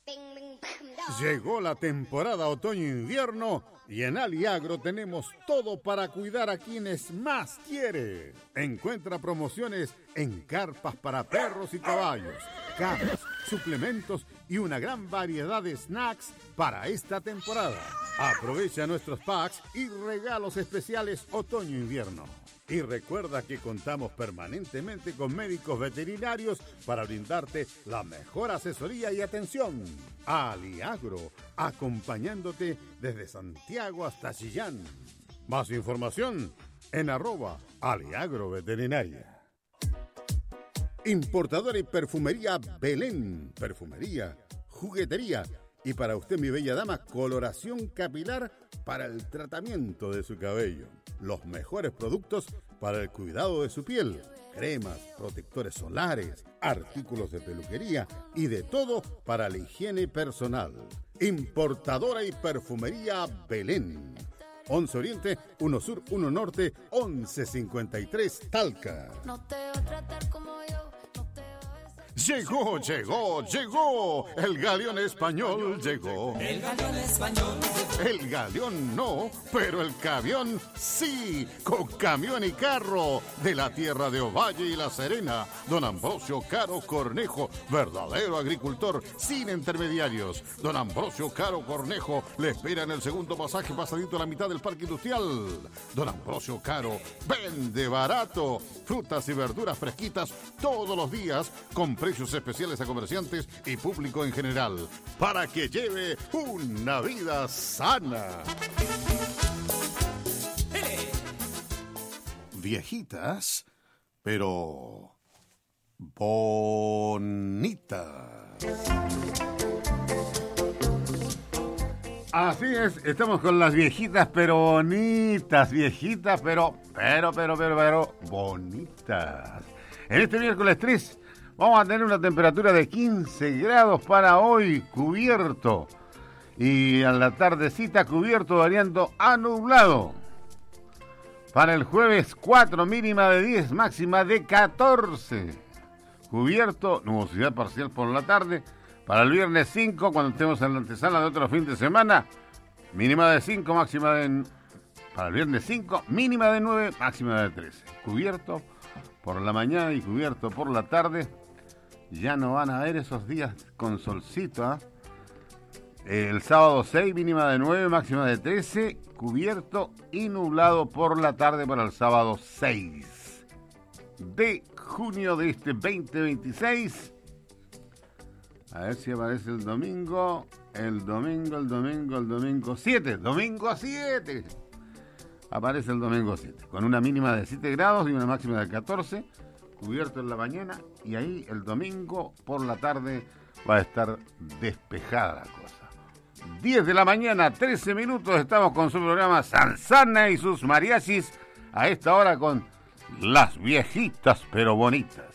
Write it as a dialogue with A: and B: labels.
A: Llegó la temporada otoño-invierno y en Aliagro tenemos todo para cuidar a quienes más quiere. Encuentra promociones en carpas para perros y caballos, camas, suplementos y una gran variedad de snacks para esta temporada. Aprovecha nuestros packs y regalos especiales otoño-invierno. Y recuerda que contamos permanentemente con médicos veterinarios para brindarte la mejor asesoría y atención. Aliagro, acompañándote desde Santiago hasta Chillán. Más información en @aliagroveterinaria. Importadora y perfumería Belén. Perfumería, juguetería y para usted, mi bella dama, coloración capilar para el tratamiento de su cabello. Los mejores productos para el cuidado de su piel. Cremas, protectores solares, artículos de peluquería y de todo para la higiene personal. Importadora y perfumería Belén. 11 Oriente, 1 Sur, 1 Norte, 1153 Talca. No te voy a tratar como yo. Llegó, el galeón español llegó.
B: El galeón español llegó.
A: El galeón no, pero el camión sí, con camión y carro de la tierra de Ovalle y La Serena. Don Ambrosio Caro Cornejo, verdadero agricultor sin intermediarios. Don Ambrosio Caro Cornejo le espera en el segundo pasaje pasadito a la mitad del parque industrial. Don Ambrosio Caro vende barato, frutas y verduras fresquitas todos los días con precios especiales a comerciantes y público en general, para que lleve una vida sana. Viejitas, pero bonitas. Así es, estamos con las viejitas pero bonitas, viejitas pero bonitas. En este miércoles 3 vamos a tener una temperatura de 15 grados para hoy, cubierto. Y a la tardecita cubierto variando a nublado. Para el jueves 4, mínima de 10, máxima de 14. Cubierto, nubosidad parcial por la tarde. Para el viernes 5, cuando estemos en la antesala de otro fin de semana, mínima de 5, máxima de... Para el viernes 5, mínima de 9, máxima de 13. Cubierto por la mañana y cubierto por la tarde. Ya no van a haber esos días con solcito, ¿eh? El sábado 6, mínima de 9, máxima de 13, cubierto y nublado por la tarde para el sábado 6 de junio de este 2026. A ver si aparece el domingo 7. Domingo 7. Aparece el domingo 7, con una mínima de 7 grados y una máxima de 14, cubierto en la mañana, y ahí el domingo por la tarde va a estar despejada la cosa. 10 de la mañana, 13 minutos, estamos con su programa Sansana y sus mariachis, a esta hora con las viejitas pero bonitas.